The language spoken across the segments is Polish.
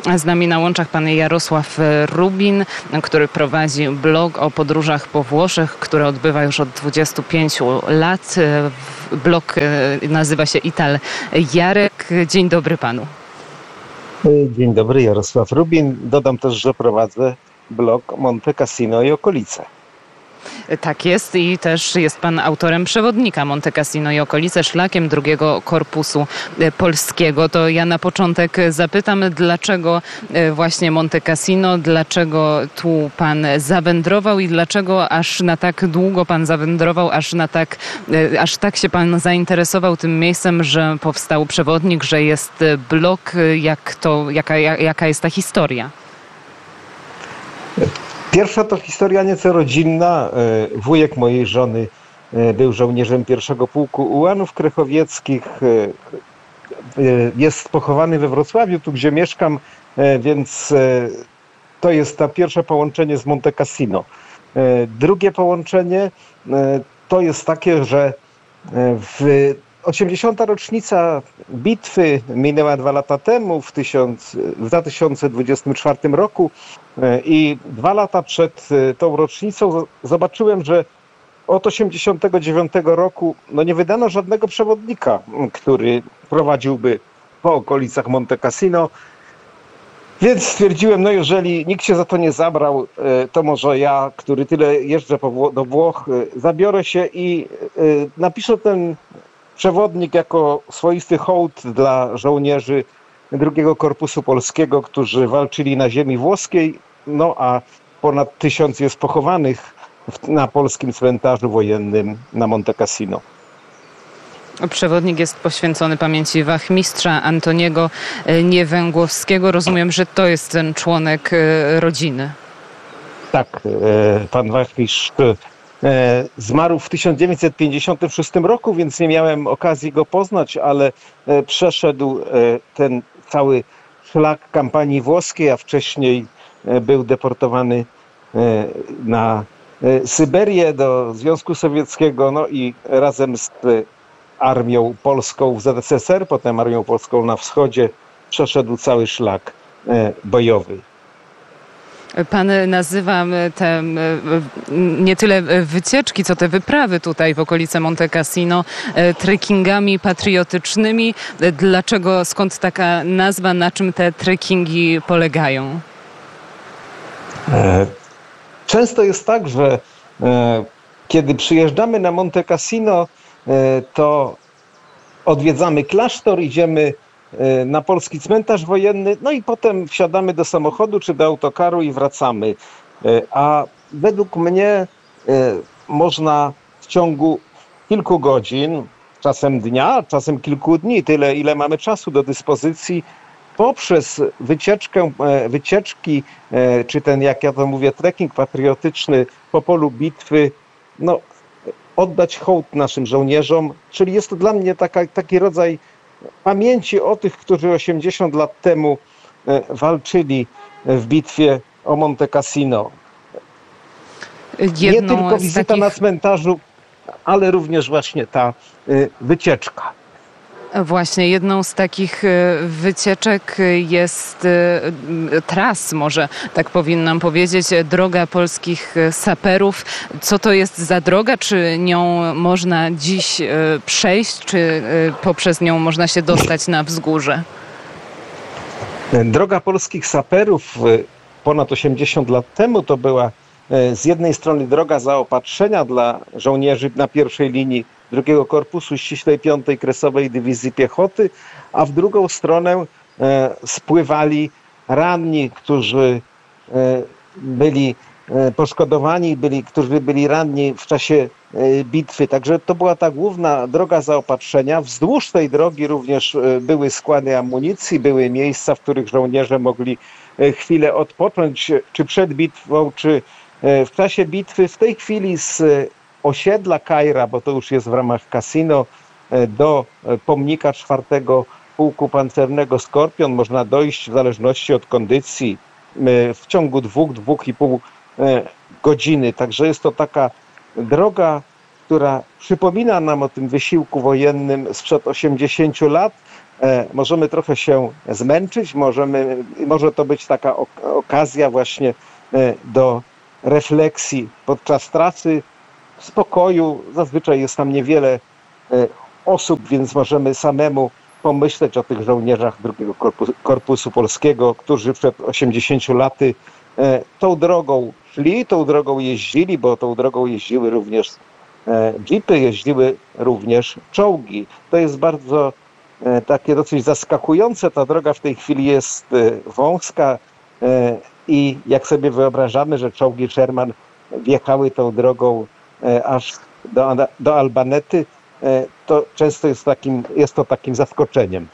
Z nami na łączach pan Jarosław Rubin, który prowadzi blog o podróżach po Włoszech, który odbywa już od 25 lat. Blog nazywa się Ital Jarek. Dzień dobry panu. Dzień dobry, Jarosław Rubin. Dodam też, że prowadzę blog Monte Cassino i okolice. Tak jest i też jest pan autorem przewodnika Monte Cassino i okolice szlakiem drugiego korpusu polskiego. To ja na początek zapytam, dlaczego właśnie Monte Cassino, dlaczego tu pan zawędrował i dlaczego aż na tak długo pan zawędrował, aż tak się pan zainteresował tym miejscem, że powstał przewodnik, że jest blog, jaka jest ta historia? Pierwsza to historia nieco rodzinna. Wujek mojej żony był żołnierzem pierwszego pułku ułanów krechowieckich. Jest pochowany we Wrocławiu, tu gdzie mieszkam, więc to jest to pierwsze połączenie z Monte Cassino. Drugie połączenie to jest takie, że w 80. rocznica bitwy minęła 2 lata temu, w 2024 roku i 2 lata przed tą rocznicą zobaczyłem, że od 89 roku nie wydano żadnego przewodnika, który prowadziłby po okolicach Monte Cassino. Więc stwierdziłem, jeżeli nikt się za to nie zabrał, to może ja, który tyle jeżdżę do Włoch, zabiorę się i napiszę ten przewodnik jako swoisty hołd dla żołnierzy drugiego Korpusu Polskiego, którzy walczyli na ziemi włoskiej, a ponad 1000 jest pochowanych na polskim cmentarzu wojennym na Monte Cassino. Przewodnik jest poświęcony pamięci wachmistrza Antoniego Niewęgłowskiego. Rozumiem, że to jest ten członek rodziny. Tak, pan wachmistrz zmarł w 1956 roku, więc nie miałem okazji go poznać, ale przeszedł ten cały szlak kampanii włoskiej, a wcześniej był deportowany na Syberię do Związku Sowieckiego, i razem z armią polską w ZSRR, potem armią polską na wschodzie, przeszedł cały szlak bojowy. Pan nazywa te nie tyle wycieczki, co te wyprawy tutaj w okolice Monte Cassino trekkingami patriotycznymi. Dlaczego, skąd taka nazwa, na czym te trekkingi polegają? Często jest tak, że kiedy przyjeżdżamy na Monte Cassino, to odwiedzamy klasztor, idziemy na polski cmentarz wojenny, i potem wsiadamy do samochodu czy do autokaru i wracamy. A według mnie można w ciągu kilku godzin, czasem dnia, czasem kilku dni, tyle ile mamy czasu do dyspozycji, poprzez wycieczki, czy ten, jak ja to mówię, trekking patriotyczny po polu bitwy, oddać hołd naszym żołnierzom, czyli jest to dla mnie taki rodzaj pamięci o tych, którzy 80 lat temu walczyli w bitwie o Monte Cassino. Nie tylko wizyta na cmentarzu, ale również właśnie ta wycieczka. Właśnie, jedną z takich wycieczek jest tras, może tak powinnam powiedzieć, droga polskich saperów. Co to jest za droga? Czy nią można dziś przejść, czy poprzez nią można się dostać na wzgórze? Droga polskich saperów ponad 80 lat temu to była z jednej strony droga zaopatrzenia dla żołnierzy na pierwszej linii drugiego Korpusu Ściślej 5. Kresowej Dywizji Piechoty, a w drugą stronę spływali ranni, którzy byli poszkodowani, którzy byli ranni w czasie bitwy. Także to była ta główna droga zaopatrzenia. Wzdłuż tej drogi również były składy amunicji, były miejsca, w których żołnierze mogli chwilę odpocząć, czy przed bitwą, czy w czasie bitwy. W tej chwili z osiedla Kajra, bo to już jest w ramach Cassino, do pomnika 4. Pułku Pancernego Skorpion można dojść w zależności od kondycji w ciągu 2–2,5 godziny. Także jest to taka droga, która przypomina nam o tym wysiłku wojennym sprzed 80 lat, możemy trochę się zmęczyć, może to być taka okazja właśnie do refleksji podczas trasy, spokoju. Zazwyczaj jest tam niewiele osób, więc możemy samemu pomyśleć o tych żołnierzach II Korpusu Polskiego, którzy przed 80 laty tą drogą szli, tą drogą jeździli, bo tą drogą jeździły również jeepy, jeździły również czołgi. To jest bardzo takie dosyć zaskakujące. Ta droga w tej chwili jest wąska i jak sobie wyobrażamy, że czołgi Sherman wjechały tą drogą aż do Albanety, to często jest to takim zaskoczeniem.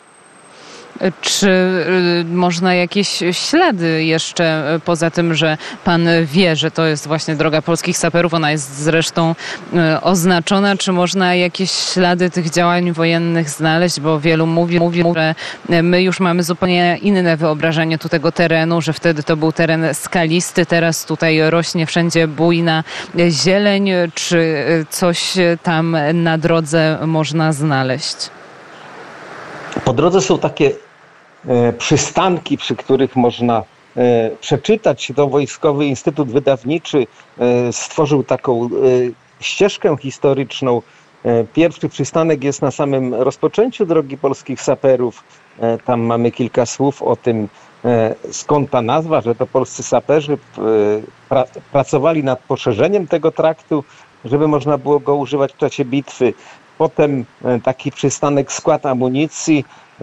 Czy można jakieś ślady jeszcze, poza tym, że pan wie, że to jest właśnie droga polskich saperów, ona jest zresztą oznaczona, czy można jakieś ślady tych działań wojennych znaleźć, bo wielu mówi, że my już mamy zupełnie inne wyobrażenie tu tego terenu, że wtedy to był teren skalisty, teraz tutaj rośnie wszędzie bujna zieleń, czy coś tam na drodze można znaleźć? Po drodze są takie przystanki, przy których można przeczytać. To Wojskowy Instytut Wydawniczy stworzył taką ścieżkę historyczną. Pierwszy przystanek jest na samym rozpoczęciu drogi polskich saperów. Tam mamy kilka słów o tym, skąd ta nazwa, że to polscy saperzy pracowali nad poszerzeniem tego traktu, żeby można było go używać w czasie bitwy. Potem taki przystanek skład amunicji,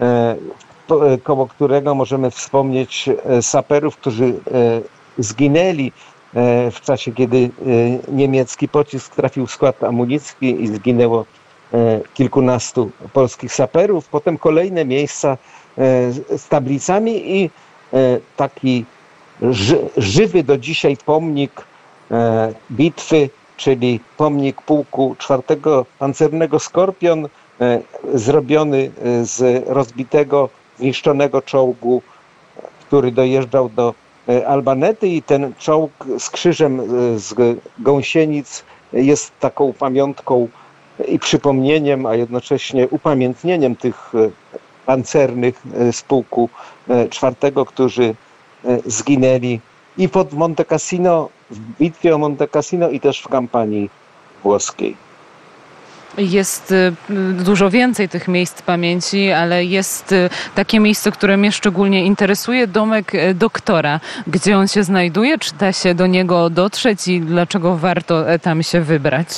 koło którego możemy wspomnieć saperów, którzy zginęli w czasie, kiedy niemiecki pocisk trafił w skład amunicji i zginęło kilkunastu polskich saperów. Potem kolejne miejsca z tablicami i taki żywy do dzisiaj pomnik bitwy, czyli pomnik pułku 4. Pancernego Skorpion, zrobiony z rozbitego, zniszczonego czołgu, który dojeżdżał do Albanety, i ten czołg z krzyżem z gąsienic jest taką pamiątką i przypomnieniem, a jednocześnie upamiętnieniem tych pancernych z pułku 4, którzy zginęli i pod Monte Cassino, w bitwie o Monte Cassino, i też w kampanii włoskiej. Jest dużo więcej tych miejsc pamięci, ale jest takie miejsce, które mnie szczególnie interesuje, domek doktora. Gdzie on się znajduje? Czy da się do niego dotrzeć i dlaczego warto tam się wybrać?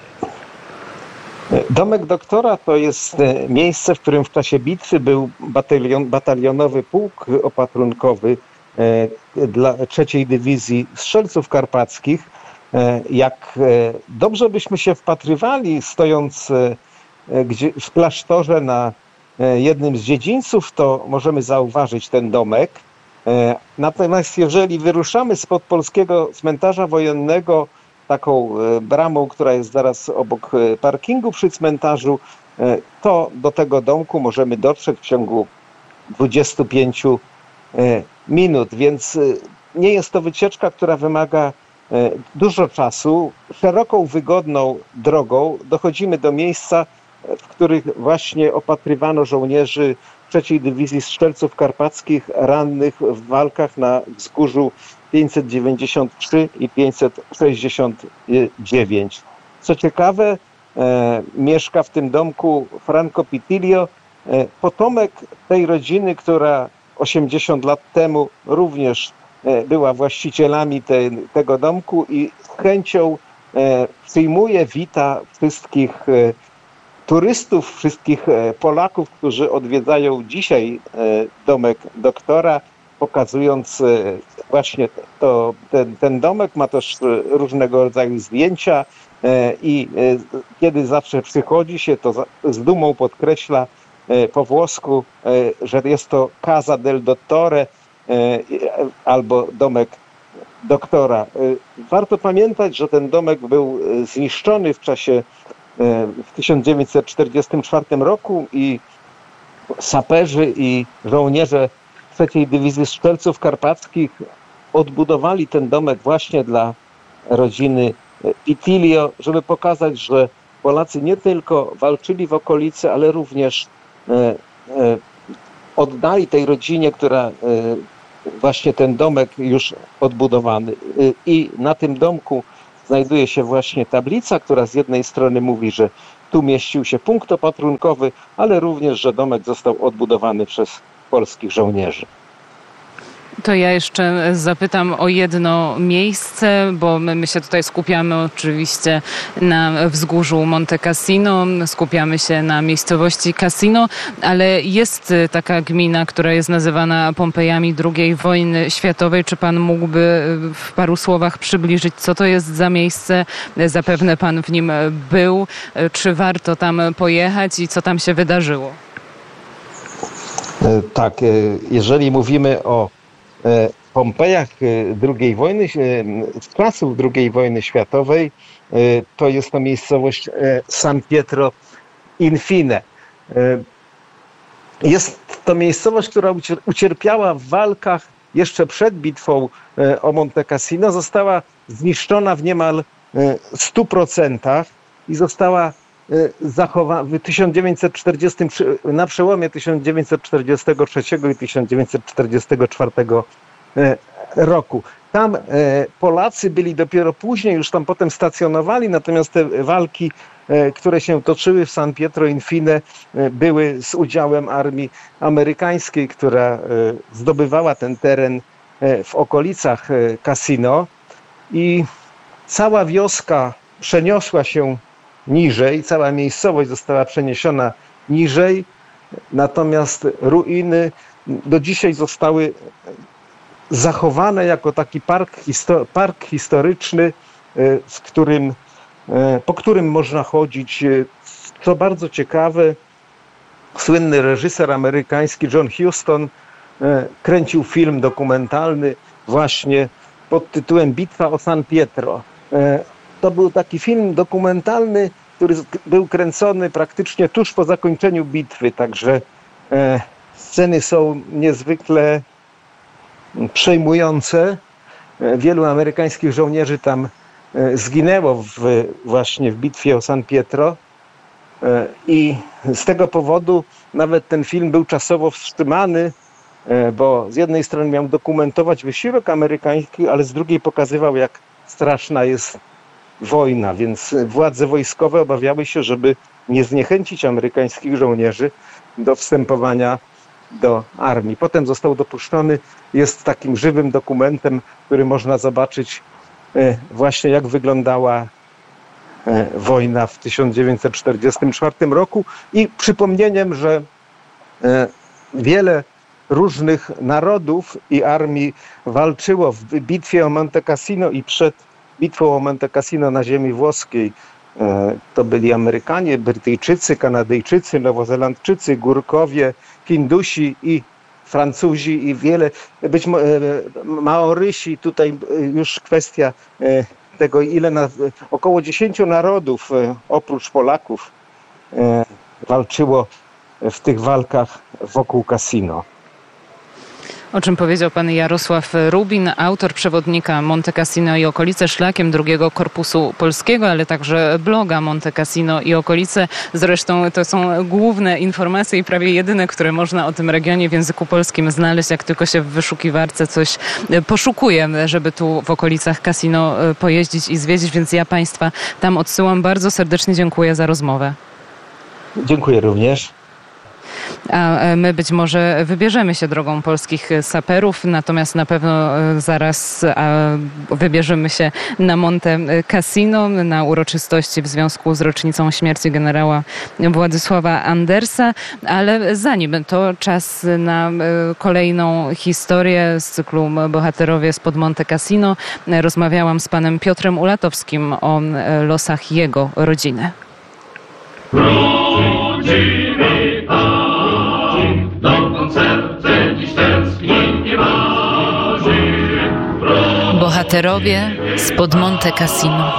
Domek doktora to jest miejsce, w którym w czasie bitwy był batalionowy pułk opatrunkowy dla III Dywizji Strzelców Karpackich. Jak dobrze byśmy się wpatrywali, stojąc w klasztorze na jednym z dziedzińców, to możemy zauważyć ten domek. Natomiast jeżeli wyruszamy spod polskiego cmentarza wojennego taką bramą, która jest zaraz obok parkingu przy cmentarzu, to do tego domku możemy dotrzeć w ciągu 25 minut, więc nie jest to wycieczka, która wymaga dużo czasu. Szeroką, wygodną drogą dochodzimy do miejsca, w których właśnie opatrywano żołnierzy III Dywizji Strzelców Karpackich rannych w walkach na wzgórzu 593 i 569. Co ciekawe, mieszka w tym domku Franco Pitilio, potomek tej rodziny, która 80 lat temu również była właścicielami tego domku i z chęcią przyjmuje, wita wszystkich turystów, wszystkich Polaków, którzy odwiedzają dzisiaj domek doktora, pokazując właśnie ten domek. Ma też różnego rodzaju zdjęcia i kiedy zawsze przychodzi się, to z dumą podkreśla po włosku, że jest to Casa del Dottore albo domek doktora. Warto pamiętać, że ten domek był zniszczony w 1944 roku i saperzy i żołnierze III Dywizji Strzelców Karpackich odbudowali ten domek właśnie dla rodziny Pitilio, żeby pokazać, że Polacy nie tylko walczyli w okolicy, ale również oddali tej rodzinie, która właśnie ten domek już odbudowany. I na tym domku znajduje się właśnie tablica, która z jednej strony mówi, że tu mieścił się punkt opatrunkowy, ale również, że domek został odbudowany przez polskich żołnierzy. To ja jeszcze zapytam o jedno miejsce, bo my się tutaj skupiamy oczywiście na wzgórzu Monte Cassino, skupiamy się na miejscowości Cassino, ale jest taka gmina, która jest nazywana Pompejami II wojny światowej. Czy pan mógłby w paru słowach przybliżyć, co to jest za miejsce? Zapewne pan w nim był. Czy warto tam pojechać i co tam się wydarzyło? Tak, jeżeli mówimy o Pompejach II wojny, z czasów II wojny światowej, to jest to miejscowość San Pietro Infine. Jest to miejscowość, która ucierpiała w walkach jeszcze przed bitwą o Monte Cassino, została zniszczona w niemal 100% i została zachowana w 1943, na przełomie 1943 i 1944 roku. Tam Polacy byli dopiero później, już tam potem stacjonowali, natomiast te walki, które się toczyły w San Pietro Infine, były z udziałem armii amerykańskiej, która zdobywała ten teren w okolicach Cassino i cała wioska przeniosła się niżej, cała miejscowość została przeniesiona niżej, natomiast ruiny do dzisiaj zostały zachowane jako taki park historyczny, po którym można chodzić. Co bardzo ciekawe, słynny reżyser amerykański John Huston kręcił film dokumentalny właśnie pod tytułem Bitwa o San Pietro. To był taki film dokumentalny, który był kręcony praktycznie tuż po zakończeniu bitwy, także sceny są niezwykle przejmujące. Wielu amerykańskich żołnierzy tam zginęło właśnie w bitwie o San Pietro i z tego powodu nawet ten film był czasowo wstrzymany, bo z jednej strony miał dokumentować wysiłek amerykański, ale z drugiej pokazywał, jak straszna jest wojna, więc władze wojskowe obawiały się, żeby nie zniechęcić amerykańskich żołnierzy do wstępowania do armii. Potem został dopuszczony, jest takim żywym dokumentem, który można zobaczyć właśnie, jak wyglądała wojna w 1944 roku i przypomnieniem, że wiele różnych narodów i armii walczyło w bitwie o Monte Cassino i przed bitwą o Monte Cassino na ziemi włoskiej. To byli Amerykanie, Brytyjczycy, Kanadyjczycy, Nowozelandczycy, Górkowie, Hindusi i Francuzi i wiele, być może Maorysi, tutaj już kwestia tego, około 10 narodów oprócz Polaków walczyło w tych walkach wokół Cassino. O czym powiedział pan Jarosław Rubin, autor przewodnika Monte Cassino i okolice szlakiem drugiego korpusu polskiego, ale także bloga Monte Cassino i okolice. Zresztą to są główne informacje i prawie jedyne, które można o tym regionie w języku polskim znaleźć, jak tylko się w wyszukiwarce coś poszukuje, żeby tu w okolicach Cassino pojeździć i zwiedzić, więc ja państwa tam odsyłam. Bardzo serdecznie dziękuję za rozmowę. Dziękuję również. A my być może wybierzemy się drogą polskich saperów, natomiast na pewno zaraz wybierzemy się na Monte Cassino, na uroczystości w związku z rocznicą śmierci generała Władysława Andersa, ale zanim to czas na kolejną historię z cyklu Bohaterowie spod Monte Cassino. Rozmawiałam z panem Piotrem Ulatowskim o losach jego rodziny. Bohaterowie spod Monte Cassino.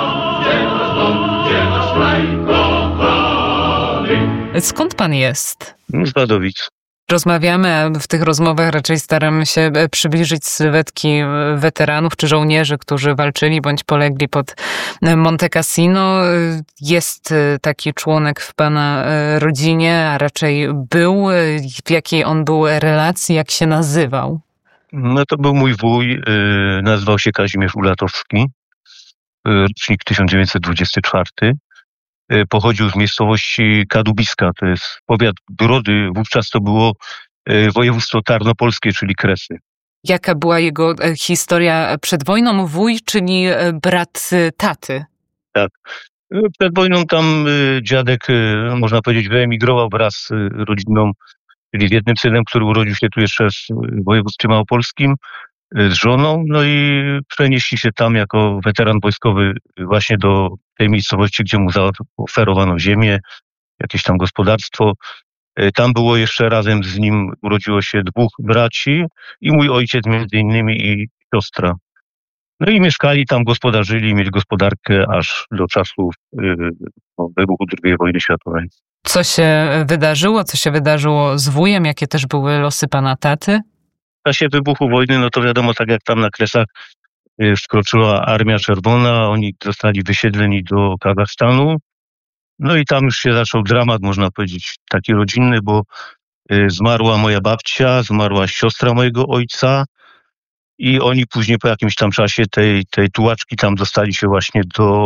Skąd pan jest? Z Wadowic. Rozmawiamy, a w tych rozmowach raczej staram się przybliżyć sylwetki weteranów czy żołnierzy, którzy walczyli bądź polegli pod Monte Cassino, jest taki członek w pana rodzinie, a raczej był. W jakiej on był relacji, jak się nazywał? No to był mój wuj, nazywał się Kazimierz Ulatowski, rocznik 1924. Pochodził z miejscowości Kadubiska, to jest powiat Brody, wówczas to było województwo tarnopolskie, czyli Kresy. Jaka była jego historia przed wojną? Wuj, czyli brat taty. Tak. Przed wojną tam dziadek, można powiedzieć, wyemigrował wraz z rodziną, czyli z jednym synem, który urodził się tu jeszcze w województwie małopolskim, z żoną, no i przenieśli się tam jako weteran wojskowy właśnie do tej miejscowości, gdzie mu zaoferowano ziemię, jakieś tam gospodarstwo. Tam było jeszcze razem z nim, urodziło się 2 braci i mój ojciec między innymi i siostra. No i mieszkali tam, gospodarzyli, mieli gospodarkę aż do czasów wybuchu II wojny światowej. Co się wydarzyło? Co się wydarzyło z wujem? Jakie też były losy pana taty? W czasie wybuchu wojny, no to wiadomo, tak jak tam na Kresach wkroczyła Armia Czerwona, oni zostali wysiedleni do Kazachstanu. No i tam już się zaczął dramat, można powiedzieć, taki rodzinny, bo zmarła moja babcia, zmarła siostra mojego ojca i oni później po jakimś tam czasie tej tułaczki tam dostali się właśnie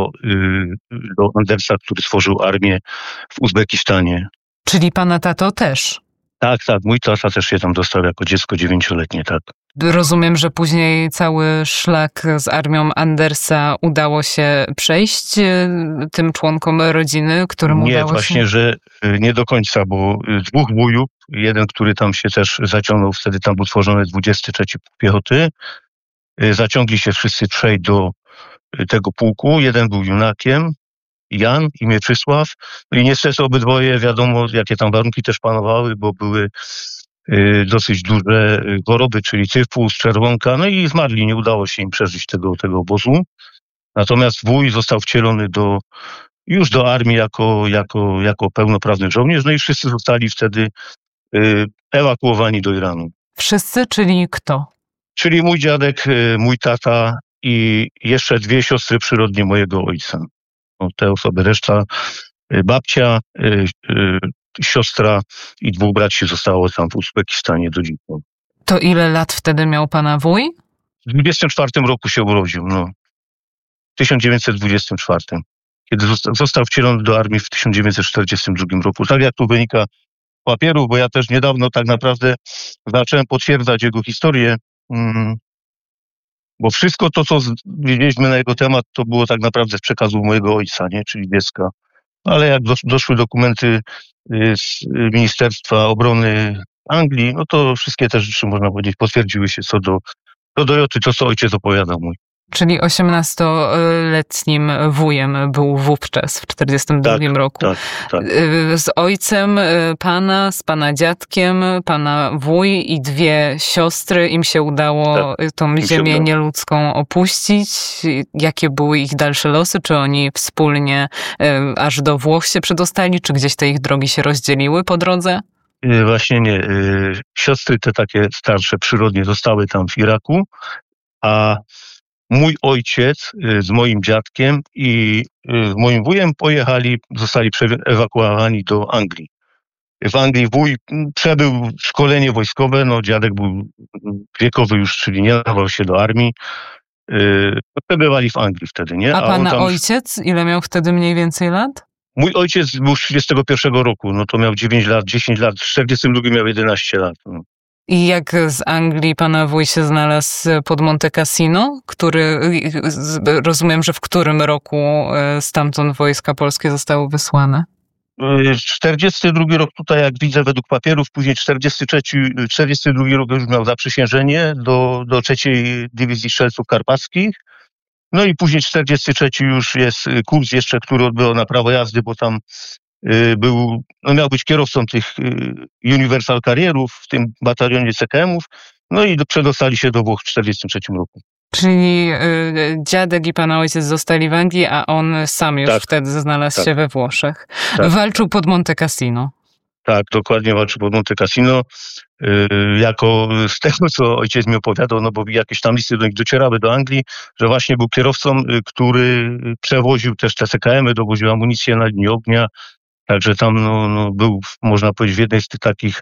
do Andersa, który stworzył armię w Uzbekistanie. Czyli pana tato też? Tak, mój tata też się tam dostał jako dziecko 9-letnie, tak. Rozumiem, że później cały szlak z armią Andersa udało się przejść tym członkom rodziny, którym udało się... Nie, właśnie, że nie do końca, bo 2 wujów, jeden, który tam się też zaciągnął, wtedy tam był tworzony 23 Pułk Piechoty, zaciągli się wszyscy 3 do tego pułku, jeden był junakiem, Jan i Mieczysław, no i niestety obydwoje, wiadomo, jakie tam warunki też panowały, bo były dosyć duże choroby, czyli tyfus, czerwonka, no i zmarli, nie udało się im przeżyć tego obozu. Natomiast wuj został wcielony już do armii jako pełnoprawny żołnierz, no i wszyscy zostali wtedy ewakuowani do Iranu. Wszyscy, czyli kto? Czyli mój dziadek, mój tata i jeszcze 2 siostry przyrodnie mojego ojca. No, te osoby, reszta babcia, siostra i 2 braci zostało tam w Uzbekistanie do dziś. To ile lat wtedy miał pana wuj? W 24 roku się urodził, no. W 1924. Kiedy został wcielony do armii w 1942 roku. Tak jak tu wynika z papierów, bo ja też niedawno tak naprawdę zacząłem potwierdzać jego historię, bo wszystko to, co wiedzieliśmy na jego temat, to było tak naprawdę z przekazu mojego ojca, nie? Czyli dziecka. Ale jak doszły dokumenty z Ministerstwa Obrony Anglii, no to wszystkie te rzeczy, można powiedzieć, potwierdziły się co do Joty, to co ojciec opowiadał mój. Czyli 18-letnim wujem był wówczas, w 1942 roku. Tak. Z ojcem pana, z pana dziadkiem, pana wuj i 2 siostry, im się udało tą ziemię nieludzką opuścić. Jakie były ich dalsze losy? Czy oni wspólnie aż do Włoch się przedostali? Czy gdzieś te ich drogi się rozdzieliły po drodze? Właśnie nie. Siostry te takie starsze przyrodnie zostały tam w Iraku, a mój ojciec z moim dziadkiem i z moim wujem zostali ewakuowani do Anglii. W Anglii wuj przebył szkolenie wojskowe, no dziadek był wiekowy już, czyli nie nadawał się do armii. Przebywali w Anglii wtedy, nie? A pana ojciec? Ile miał wtedy mniej więcej lat? Mój ojciec był z 1931 roku, no to miał 9 lat, 10 lat, w 1942 miał 11 lat. No. I jak z Anglii pana wuj się znalazł pod Monte Cassino, rozumiem, że w którym roku stamtąd wojska polskie zostały wysłane? 42 rok tutaj, jak widzę według papierów, później 42 rok już miał zaprzysiężenie do 3. Dywizji Strzelców Karpackich. No i później 43 już jest kurs jeszcze, który odbył na prawo jazdy, bo tam miał być kierowcą tych Universal Carrierów w tym batalionie CKM-ów, no i przedostali się do Włoch w 43 roku. Czyli dziadek i pana ojciec zostali w Anglii, a on sam już wtedy znalazł się we Włoszech. Walczył pod Monte Cassino. Tak, dokładnie walczył pod Monte Cassino. Jako z tego, co ojciec mi opowiadał, no bo jakieś tam listy do nich docierały do Anglii, że właśnie był kierowcą, który przewoził też te CKM-y, dowoził amunicję na linii ognia. Także tam no, był, można powiedzieć, w jednej z tych takich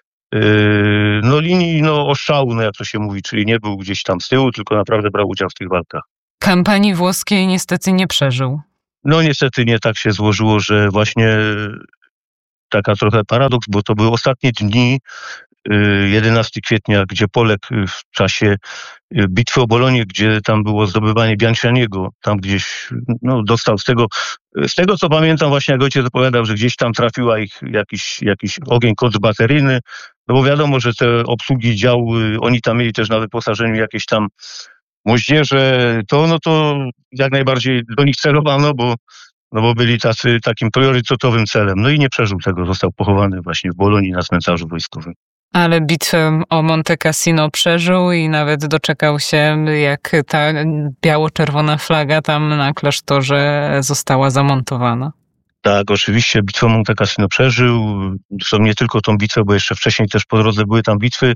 linii ostrzału, jak to się mówi, czyli nie był gdzieś tam z tyłu, tylko naprawdę brał udział w tych walkach. Kampanii włoskiej niestety nie przeżył. No niestety nie tak się złożyło, że właśnie taka trochę paradoks, bo to były ostatnie dni 11 kwietnia, gdzie poległ w czasie bitwy o Bolonię, gdzie tam było zdobywanie Biancianiego, tam gdzieś dostał z tego co pamiętam właśnie, jak ojciec opowiadał, że gdzieś tam trafiła ich jakiś ogień kontrbateryjny, no bo wiadomo, że te obsługi dział, oni tam mieli też na wyposażeniu jakieś tam moździerze, to jak najbardziej do nich celowano, bo byli takim priorytetowym celem. No i nie przeżył tego, został pochowany właśnie w Bolonii na cmentarzu wojskowym. Ale bitwę o Monte Cassino przeżył i nawet doczekał się, jak ta biało-czerwona flaga tam na klasztorze została zamontowana. Tak, oczywiście bitwę Monte Cassino przeżył. Zresztą nie tylko tą bitwę, bo jeszcze wcześniej też po drodze były tam bitwy.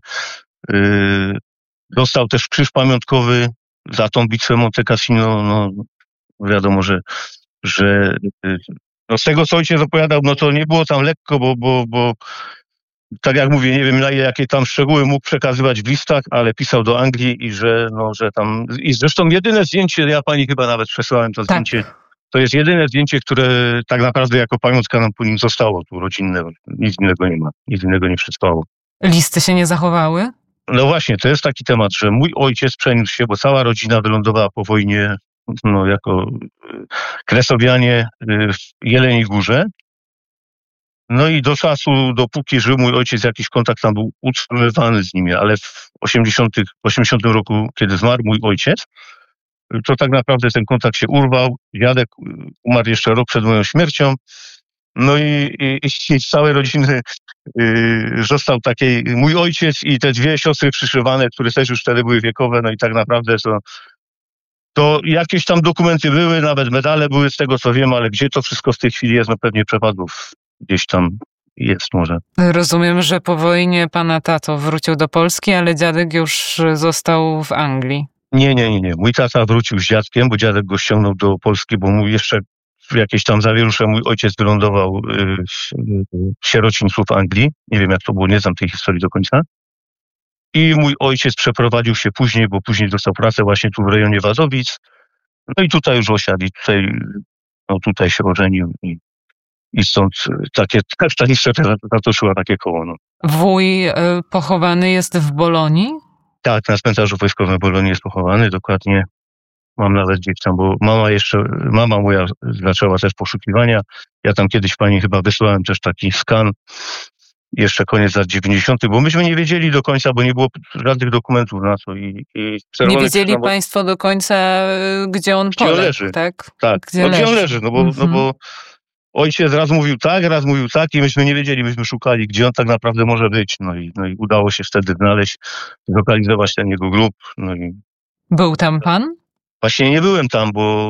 Dostał też krzyż pamiątkowy za tą bitwę Monte Cassino. No, wiadomo, że z tego, co ojciec opowiadał, no to nie było tam lekko, bo tak jak mówię, nie wiem, jakie tam szczegóły mógł przekazywać w listach, ale pisał do Anglii i że tam... I zresztą jedyne zdjęcie, ja pani chyba nawet przesłałem to zdjęcie, to jest jedyne zdjęcie, które tak naprawdę jako pamiątka nam po nim zostało tu rodzinne. Nic innego nie ma, nic innego nie przetrwało. Listy się nie zachowały? No właśnie, to jest taki temat, że mój ojciec przeniósł się, bo cała rodzina wylądowała po wojnie jako kresowianie w Jeleniej Górze. No i do czasu, dopóki żył mój ojciec, jakiś kontakt tam był utrzymywany z nimi, ale w 80 roku, kiedy zmarł mój ojciec, to tak naprawdę ten kontakt się urwał. Dziadek umarł jeszcze rok przed moją śmiercią. No i z całej rodziny został mój ojciec i te dwie siostry przyszywane, które też już wtedy były wiekowe, no i tak naprawdę to jakieś tam dokumenty były, nawet medale były z tego co wiem, ale gdzie to wszystko w tej chwili jest, no pewnie przepadło, gdzieś tam jest może. Rozumiem, że po wojnie pana tato wrócił do Polski, ale dziadek już został w Anglii. Nie. Mój tata wrócił z dziadkiem, bo dziadek go ściągnął do Polski, bo mu jeszcze jakieś tam zawierusze mój ojciec wylądował w sierocińcu w Anglii. Nie wiem jak to było, nie znam tej historii do końca. I mój ojciec przeprowadził się później, bo później dostał pracę właśnie tu w rejonie Wazowic. No i tutaj już osiadł i tutaj się ożenił i stąd ta historia zatoczyła takie koło. No. Wuj pochowany jest w Bolonii? Tak, na cmentarzu wojskowym w Bolonii jest pochowany, dokładnie. Mam nawet gdzieś tam, bo mama moja zaczęła też poszukiwania. Ja tam kiedyś pani chyba wysłałem też taki skan, jeszcze koniec lat 90., bo myśmy nie wiedzieli do końca, bo nie było żadnych dokumentów na to. Nie wiedzieli państwo do końca, gdzie on leży, tak? Tak, gdzie on leży, bo ojciec raz mówił tak i myśmy nie wiedzieli, myśmy szukali, gdzie on tak naprawdę może być. No i udało się wtedy znaleźć, zlokalizować ten jego grób. No i... Był tam pan? Właśnie nie byłem tam, bo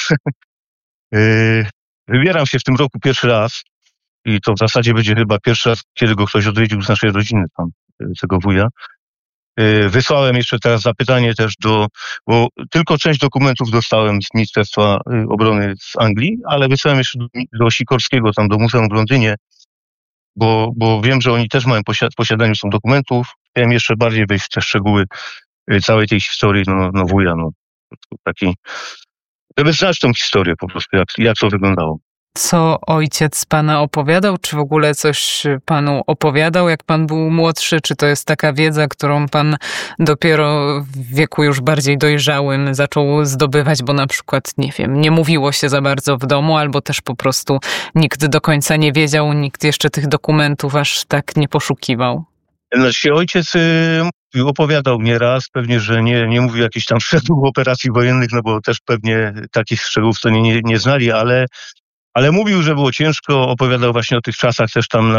wybieram się w tym roku pierwszy raz i to w zasadzie będzie chyba pierwszy raz, kiedy go ktoś odwiedził z naszej rodziny tam, tego wuja. Wysłałem jeszcze teraz zapytanie też bo tylko część dokumentów dostałem z Ministerstwa Obrony z Anglii, ale wysłałem jeszcze do Sikorskiego, tam do Muzeum w Londynie, bo wiem, że oni też mają w posiadaniu są dokumentów. Chciałem jeszcze bardziej wejść w te szczegóły całej tej historii wuja, taki, żeby znać tą historię po prostu, jak to wyglądało. Co ojciec pana opowiadał? Czy w ogóle coś panu opowiadał, jak pan był młodszy? Czy to jest taka wiedza, którą pan dopiero w wieku już bardziej dojrzałym zaczął zdobywać, bo na przykład, nie wiem, nie mówiło się za bardzo w domu, albo też po prostu nikt do końca nie wiedział, nikt jeszcze tych dokumentów aż tak nie poszukiwał? Znaczy ojciec opowiadał nieraz, pewnie, że nie mówił jakichś tam szczegółów operacji wojennych, bo też pewnie takich szczegółów to nie znali, ale mówił, że było ciężko, opowiadał właśnie o tych czasach też tam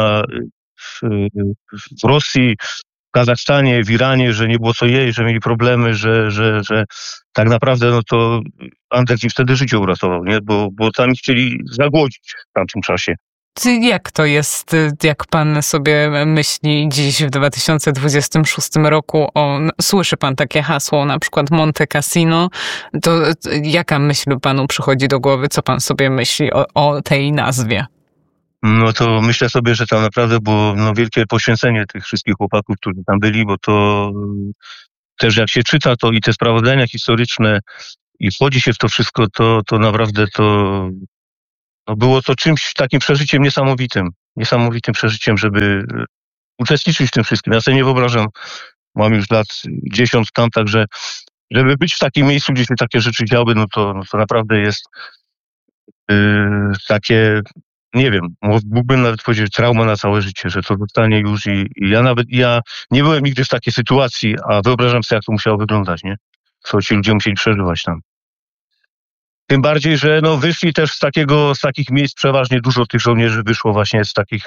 w Rosji, w Kazachstanie, w Iranie, że nie było co jeść, że mieli problemy, że tak naprawdę to Anderk im wtedy życie uratował, nie? Bo tam chcieli zagłodzić w tamtym czasie. Jak to jest, jak pan sobie myśli dziś w 2026 roku, słyszy pan takie hasło, na przykład Monte Cassino, to jaka myśl panu przychodzi do głowy, co pan sobie myśli o tej nazwie? No to myślę sobie, że tam naprawdę było wielkie poświęcenie tych wszystkich chłopaków, którzy tam byli, bo to też jak się czyta to i te sprawozdania historyczne i wchodzi się w to wszystko, to naprawdę to było to czymś takim przeżyciem niesamowitym przeżyciem, żeby uczestniczyć w tym wszystkim. Ja sobie nie wyobrażam, mam już lat 10 tam, także żeby być w takim miejscu, gdzie się takie rzeczy działy, no to naprawdę jest takie, nie wiem, mógłbym nawet powiedzieć, trauma na całe życie, że to zostanie już i ja nie byłem nigdy w takiej sytuacji, a wyobrażam sobie, jak to musiało wyglądać, nie? Co ci ludzie musieli przeżywać tam. Tym bardziej, że wyszli też z takich miejsc, przeważnie dużo tych żołnierzy wyszło właśnie z takich,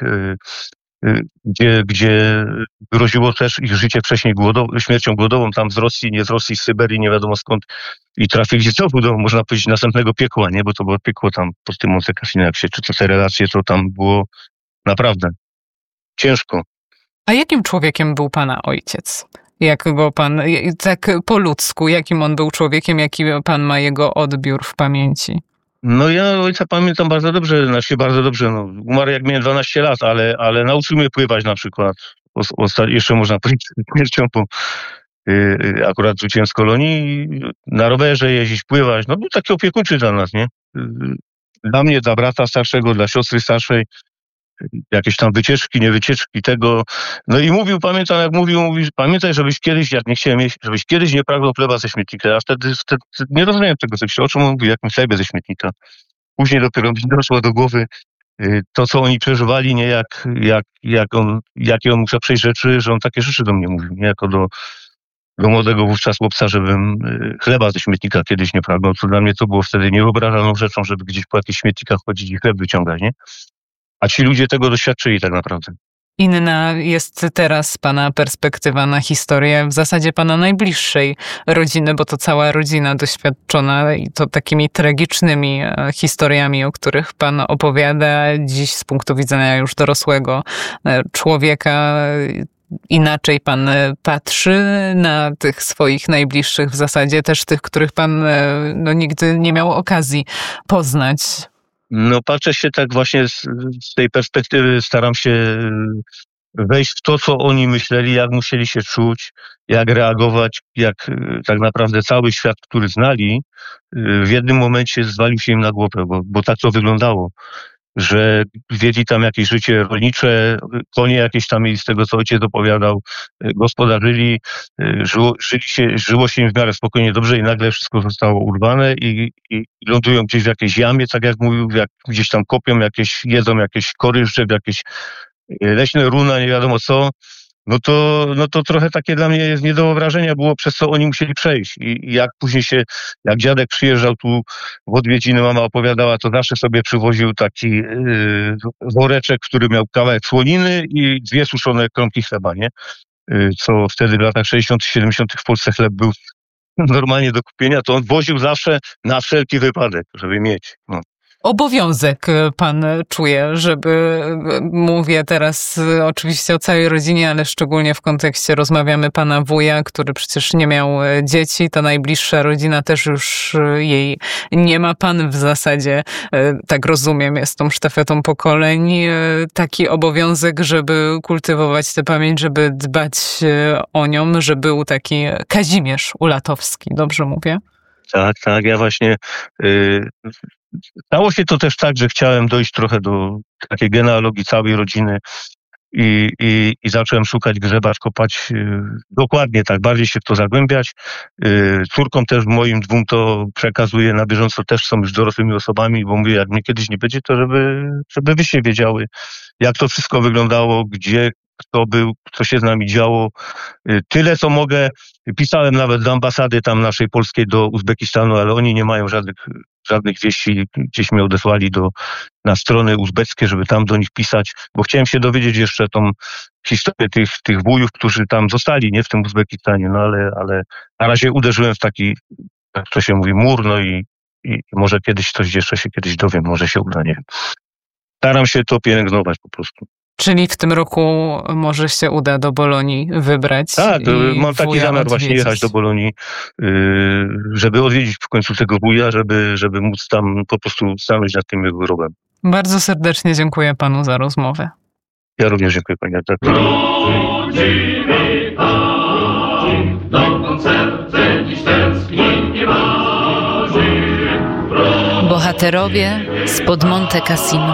gdzie groziło też ich życie wcześniej śmiercią głodową, tam z Rosji, nie z Rosji, z Syberii, nie wiadomo skąd, i trafili znowu do, można powiedzieć, następnego piekła, nie? Bo to było piekło tam pod tym Monte Cassino, jak się czyta te relacje, to tam było naprawdę ciężko. A jakim człowiekiem był pana ojciec? Jak go pan, tak po ludzku, jakim on był człowiekiem, jaki pan ma jego odbiór w pamięci? No ja ojca pamiętam bardzo dobrze, bardzo dobrze. Umarł jak miałem 12 lat, ale nauczył mnie pływać na przykład. Jeszcze można powiedzieć śmiercią, bo akurat wróciłem z kolonii, na rowerze jeździć, pływać. Był taki opiekuńczy dla nas, nie? Dla mnie, dla brata starszego, dla siostry starszej. Jakieś tam wycieczki, nie wycieczki tego. I mówił, pamiętam jak mówił, pamiętaj, żebyś kiedyś, jak nie chciałem jeść, żebyś kiedyś nie pragnął chleba ze śmietnika. A wtedy nie rozumiałem tego, co o czym on mówi, jakim chlebie ze śmietnika. Później dopiero mi doszło do głowy to, co oni przeżywali, nie jakie on musiał przejść rzeczy, że on takie rzeczy do mnie mówił, nie jako do młodego wówczas chłopca, żebym chleba ze śmietnika kiedyś nie pragnął. To dla mnie to było wtedy niewyobrażalną rzeczą, żeby gdzieś po jakichś śmietnikach chodzić i chleb wyciągać, nie? A ci ludzie tego doświadczyli tak naprawdę. Inna jest teraz pana perspektywa na historię w zasadzie pana najbliższej rodziny, bo to cała rodzina doświadczona i to takimi tragicznymi historiami, o których pan opowiada dziś z punktu widzenia już dorosłego człowieka. Inaczej pan patrzy na tych swoich najbliższych, w zasadzie też tych, których pan nigdy nie miał okazji poznać. Patrzę się tak właśnie z tej perspektywy, staram się wejść w to, co oni myśleli, jak musieli się czuć, jak reagować, jak tak naprawdę cały świat, który znali, w jednym momencie zwalił się im na głowę, bo tak to wyglądało, że wiedli tam jakieś życie rolnicze, konie jakieś tam mieli z tego, co ojciec opowiadał, gospodarzyli, żyło się im w miarę spokojnie, dobrze i nagle wszystko zostało urwane i lądują gdzieś w jakiejś jamie, tak jak mówił, gdzieś tam kopią, jedzą jakieś kory drzew, jakieś leśne runa, nie wiadomo co. To trochę takie dla mnie jest nie do wyobrażenia było, przez co oni musieli przejść. I jak później jak dziadek przyjeżdżał tu w odwiedziny, mama opowiadała, to zawsze sobie przywoził taki woreczek, który miał kawałek słoniny i 2 suszone kromki chleba, nie? Co wtedy w latach 60., 70. w Polsce chleb był normalnie do kupienia, to on woził zawsze na wszelki wypadek, żeby mieć. Obowiązek pan czuje, żeby, mówię teraz oczywiście o całej rodzinie, ale szczególnie w kontekście rozmawiamy pana wuja, który przecież nie miał dzieci, ta najbliższa rodzina też już jej nie ma. Pan w zasadzie, tak rozumiem, jest tą sztafetą pokoleń, taki obowiązek, żeby kultywować tę pamięć, żeby dbać o nią, że był taki Kazimierz Ulatowski, dobrze mówię? Tak, ja właśnie... Stało się to też tak, że chciałem dojść trochę do takiej genealogii całej rodziny i zacząłem szukać, grzebać, kopać dokładnie tak, bardziej się w to zagłębiać. Córkom też moim 2 to przekazuję na bieżąco, też są już dorosłymi osobami, bo mówię, jak mnie kiedyś nie będzie, to żeby wy się wiedziały, jak to wszystko wyglądało, gdzie kto był, co się z nami działo. Tyle, co mogę. Pisałem nawet do ambasady tam naszej polskiej do Uzbekistanu, ale oni nie mają żadnych wieści. Gdzieś mnie odesłali na strony uzbeckie, żeby tam do nich pisać, bo chciałem się dowiedzieć jeszcze tą historię tych wujów, którzy tam zostali, nie w tym Uzbekistanie, ale na razie uderzyłem w taki, jak to się mówi, mur, i może kiedyś coś jeszcze się kiedyś dowiem, może się uda, nie wiem. staram się to pielęgnować po prostu. Czyli w tym roku może się uda do Bolonii wybrać. Tak, mam taki zamiar właśnie jechać do Bolonii, żeby odwiedzić w końcu tego wuja, żeby móc tam po prostu stanąć nad tym jego grobem. Bardzo serdecznie dziękuję panu za rozmowę. Ja również dziękuję, panie redaktorze. Bohaterowie spod Monte Cassino.